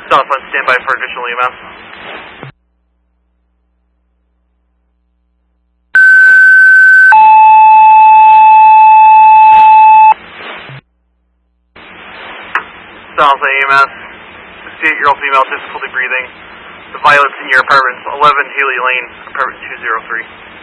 Southland, stand by for additional EMS. Southland EMS, 68-year-old female, difficulty breathing. The violence in your apartment, 11 Haley Lane, apartment 203.